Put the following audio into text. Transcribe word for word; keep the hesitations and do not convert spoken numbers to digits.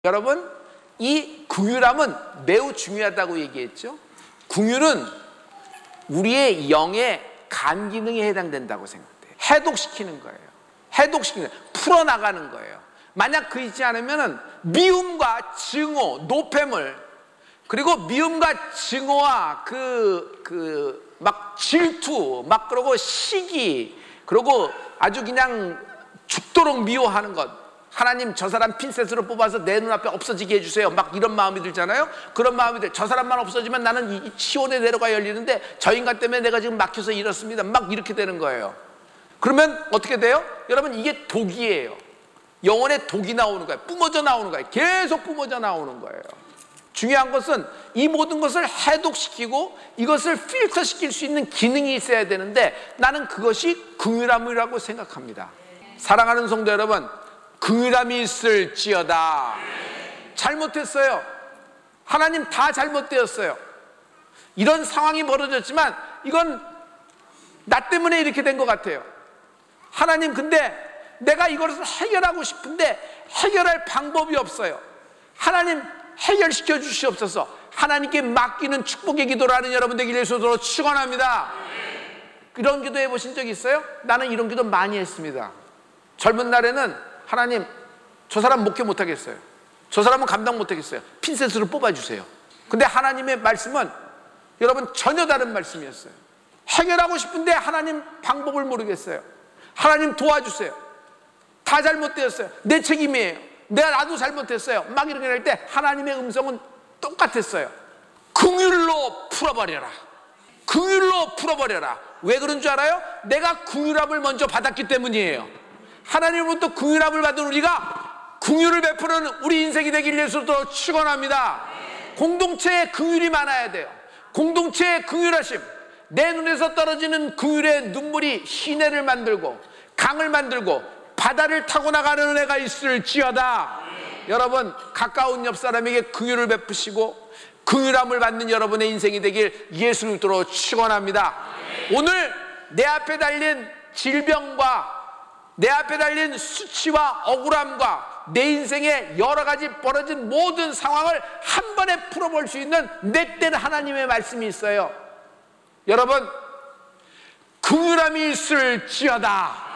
여러분, 이 긍휼함은 매우 중요하다고 얘기했죠. 긍휼은 우리의 영의 간 기능에 해당된다고 생각돼요. 해독시키는 거예요. 해독시키는 거예요. 풀어나가는 거예요. 만약 그 있지 않으면 미움과 증오, 노폐물, 그리고 미움과 증오와 그, 그, 막 질투, 막 그러고 시기, 그리고 아주 그냥 죽도록 미워하는 것. 하나님, 저 사람 핀셋으로 뽑아서 내 눈앞에 없어지게 해주세요. 막 이런 마음이 들잖아요. 그런 마음이 들. 저 사람만 없어지면 나는 이 시온의 내로가 열리는데 저 인간 때문에 내가 지금 막혀서 이렇습니다. 막 이렇게 되는 거예요. 그러면 어떻게 돼요? 여러분, 이게 독이에요. 영혼에 독이 나오는 거예요. 뿜어져 나오는 거예요. 계속 뿜어져 나오는 거예요. 중요한 것은 이 모든 것을 해독시키고 이것을 필터시킬 수 있는 기능이 있어야 되는데, 나는 그것이 긍휼함이라고 생각합니다. 사랑하는 성도 여러분, 긍휼함이 있을지어다. 잘못했어요. 하나님, 다 잘못되었어요. 이런 상황이 벌어졌지만 이건 나 때문에 이렇게 된 것 같아요. 하나님, 근데 내가 이것을 해결하고 싶은데 해결할 방법이 없어요. 하나님, 해결시켜 주시옵소서. 하나님께 맡기는 축복의 기도를 하는 여러분 되기를 예수로 축원합니다. 이런 기도 해보신 적 있어요? 나는 이런 기도 많이 했습니다. 젊은 날에는 하나님, 저 사람 목회 못하겠어요. 저 사람은 감당 못하겠어요. 핀셋으로 뽑아주세요. 근데 하나님의 말씀은 여러분 전혀 다른 말씀이었어요. 해결하고 싶은데 하나님 방법을 모르겠어요. 하나님 도와주세요. 다 잘못되었어요. 내 책임이에요. 내가 나도 잘못했어요. 막 이렇게 할 때 하나님의 음성은 똑같았어요. 긍휼로 풀어버려라. 긍휼로 풀어버려라. 왜 그런 줄 알아요? 내가 긍휼함을 먼저 받았기 때문이에요. 하나님으로부터 긍휼함을 받은 우리가 긍휼을 베푸는 우리 인생이 되길 예수로 축원합니다. 공동체에 긍휼이 많아야 돼요. 공동체의 긍휼하심, 내 눈에서 떨어지는 긍휼의 눈물이 시내를 만들고 강을 만들고 바다를 타고 나가는 은혜가 있을지어다. 여러분, 가까운 옆 사람에게 긍휼을 베푸시고 긍휼함을 받는 여러분의 인생이 되길 예수 그리스도로 축원합니다. 오늘 내 앞에 달린 질병과 내 앞에 달린 수치와 억울함과 내 인생에 여러 가지 벌어진 모든 상황을 한 번에 풀어볼 수 있는 맷된 하나님의 말씀이 있어요. 여러분, 긍휼함이 있을지어다.